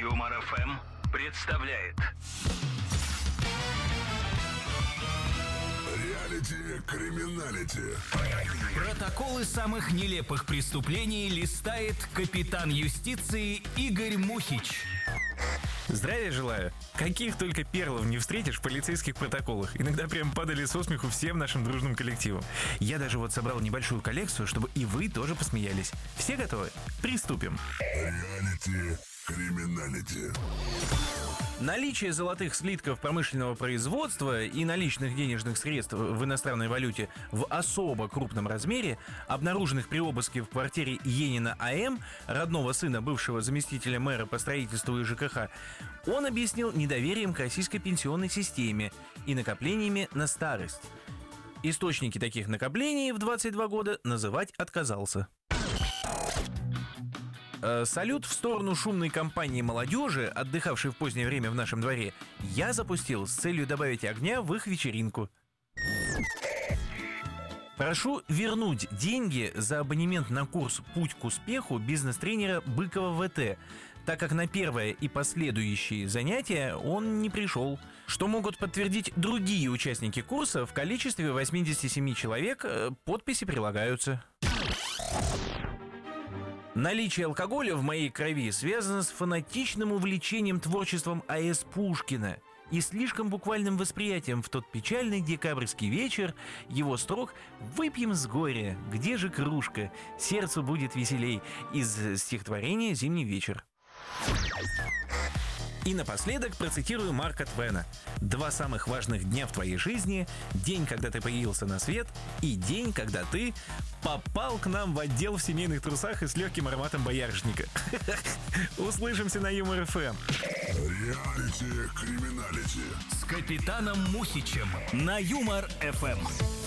Юмор ФМ представляет Реалити-криминалити. Протоколы самых нелепых преступлений листает капитан юстиции Игорь Мухич. Здравия желаю. Каких только перлов не встретишь в полицейских протоколах. Иногда прям падали со смеху всем нашим дружным коллективом. Я даже вот собрал небольшую коллекцию, чтобы и вы тоже посмеялись. Все готовы? Приступим. Реалити-криминалити. Наличие золотых слитков промышленного производства и наличных денежных средств в иностранной валюте в особо крупном размере, обнаруженных при обыске в квартире Енина А.М., родного сына бывшего заместителя мэра по строительству и ЖКХ, он объяснил недоверием к российской пенсионной системе и накоплениями на старость. Источники таких накоплений в 22 года называть отказался. Салют в сторону шумной компании молодежи, отдыхавшей в позднее время в нашем дворе, я запустил с целью добавить огня в их вечеринку. Прошу вернуть деньги за абонемент на курс «Путь к успеху» бизнес-тренера Быкова ВТ, так как на первое и последующие занятия он не пришел, что могут подтвердить другие участники курса в количестве 87 человек, подписи прилагаются. Наличие алкоголя в моей крови связано с фанатичным увлечением творчеством А.С. Пушкина и слишком буквальным восприятием в тот печальный декабрьский вечер его строк «Выпьем с горя, где же кружка, сердцу будет веселей» из стихотворения «Зимний вечер». И напоследок процитирую Марка Твена. 2 самых важных дня в твоей жизни – день, когда ты появился на свет, и день, когда ты попал к нам в отдел в семейных трусах и с легким ароматом боярышника. Услышимся на Юмор ФМ. Реалити-криминалити. С капитаном Мухичем на Юмор ФМ.